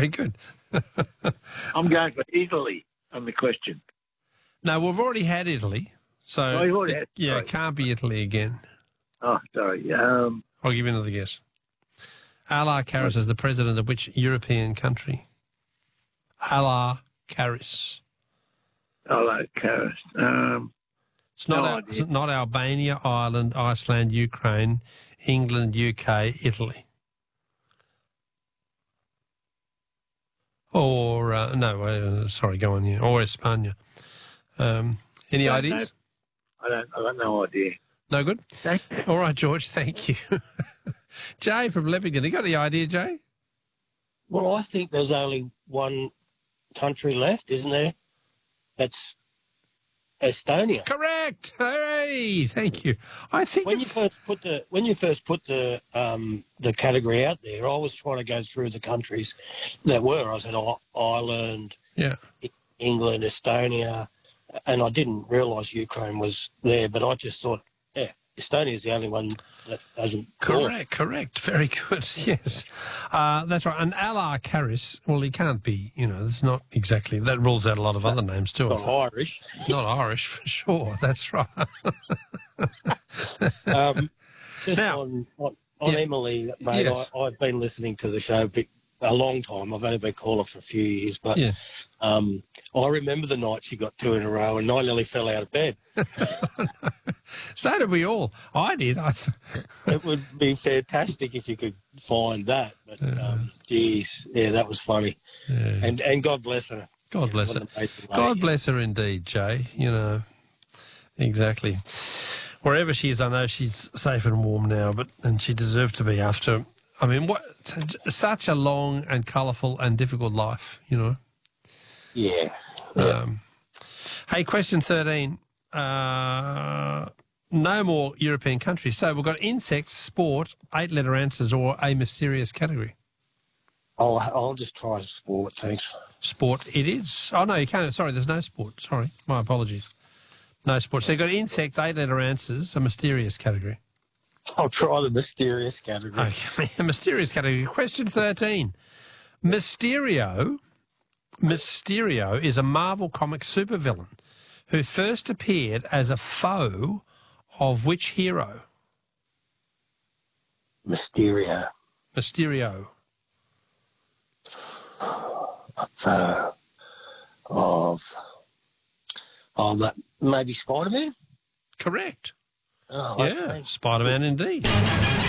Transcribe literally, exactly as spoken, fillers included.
Very good. I'm going for Italy on the question. No, we've already had Italy. So, Oh, you've already it, had- yeah, sorry. it can't be Italy again. Oh, sorry. Um, I'll give you another guess. Ala Karis is the president of which European country? Ala Karis. hello, Karis. Um, It's not, No Al- idea. it's not Albania, Ireland, Iceland, Ukraine, England, U K, Italy. Or, uh, no, uh, sorry, go on here. Or España. Um, any Don't ideas? I don't. I got no idea. No good? Thank you. All right, George, thank you. Jay from Leppington, you got the idea, Jay? Well, I think there's only one country left, isn't there? That's Estonia. Correct. Hooray! Thank you. I think When you it's... first put the when you first put the um, the category out there, I was trying to go through the countries that were. I said I- Ireland, Yeah. England, Estonia, and I didn't realise Ukraine was there. But I just thought, yeah, Estonia is the only one that hasn't. Correct, correct. Very good, yes. Uh, that's right. And Ala Karis, well, he can't be, you know, it's not exactly, that rules out a lot of other names too. Not Irish. Not Irish, for sure. That's right. Um, just Now- on on, on Yeah. Emily, mate, Yes. I, I've been listening to the show a, a long time. I've only been caller for a few years, but Yeah. um, I remember the night she got two in a row, and I nearly fell out of bed. So did we all. I did. I th- It would be fantastic if you could find that. But um, geez, yeah, that was funny. yeah. And and God bless her. God bless her. What an amazing lady. God bless her indeed, Jay. You know, exactly. Wherever she is, I know she's safe and warm now, but and she deserved to be after. I mean, what such a long and colourful and difficult life, you know. Yeah. yeah. Um, hey, question thirteen. Uh, no more European countries. So we've got insects, sport, eight-letter answers, or a mysterious category. I'll I'll just try sport. Thanks. Sport it is. Oh, no, you can't. Sorry, there's no sport. Sorry, my apologies. No sport. So you've got insects, eight-letter answers, a mysterious category. I'll try the mysterious category. Okay, a mysterious category. Question thirteen. Mysterio, Mysterio is a Marvel comic supervillain who first appeared as a foe of which hero? Mysterio. Mysterio. Uh, of oh, ma- maybe Spider-Man. Correct. Oh, Yeah, okay. Spider-Man indeed.